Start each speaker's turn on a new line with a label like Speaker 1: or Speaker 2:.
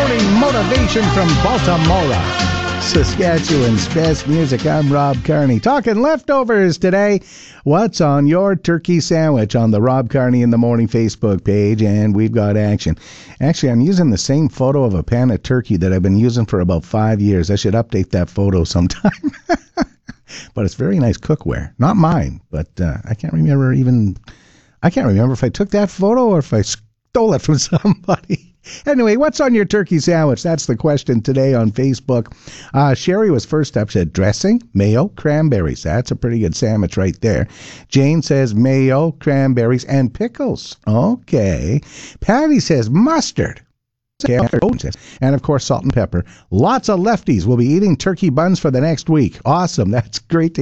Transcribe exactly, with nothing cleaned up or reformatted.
Speaker 1: morning motivation from Baltimore, Saskatchewan's best music. I'm Rob Carney. Talking leftovers today. What's on your turkey sandwich on the Rob Carney in the Morning Facebook page? And we've got action. Actually, I'm using the same photo of a pan of turkey that I've been using for about five years. I should update that photo sometime. But it's very nice cookware. Not mine, but uh, I can't remember even... I can't remember if I took that photo or if I stole it from somebody. Anyway, what's on your turkey sandwich? That's the question today on Facebook. Uh, Sherry was first up, said dressing, mayo, cranberries. That's a pretty good sandwich right there. Jane says mayo, cranberries, and pickles. Okay. Patty says mustard. And of course, salt and pepper. Lots of lefties will be eating turkey buns for the next week. Awesome. That's great to